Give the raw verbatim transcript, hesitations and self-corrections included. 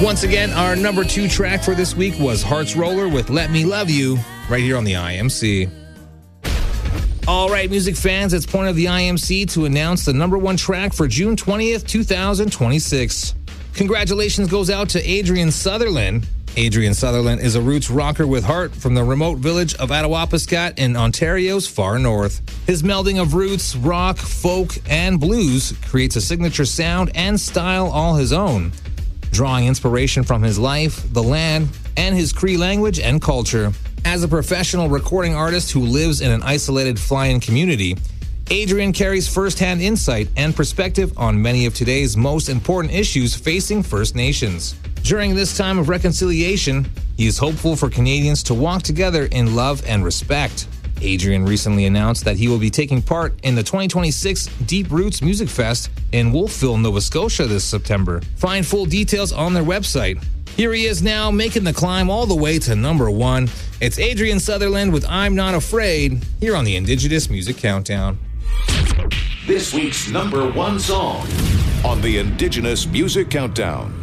Once again, our number two track for this week was Hearts Roller with Let Me Love You, right here on the I M C. All right, music fans, it's point of the I M C to announce the number one track for June twentieth, twenty twenty-six. Congratulations goes out to Adrian Sutherland. Adrian Sutherland is a roots rocker with heart from the remote village of Attawapiskat in Ontario's far north. His melding of roots, rock, folk, and blues creates a signature sound and style all his own, drawing inspiration from his life, the land, and his Cree language and culture. As a professional recording artist who lives in an isolated fly-in community, Adrian carries first-hand insight and perspective on many of today's most important issues facing First Nations. During this time of reconciliation, he is hopeful for Canadians to walk together in love and respect. Adrian recently announced that he will be taking part in the twenty twenty-six Deep Roots Music Fest in Wolfville, Nova Scotia this September. Find full details on their website. Here he is now, making the climb all the way to number one. It's Adrian Sutherland with I'm Not Afraid, here on the Indigenous Music Countdown. This week's number one song on the Indigenous Music Countdown.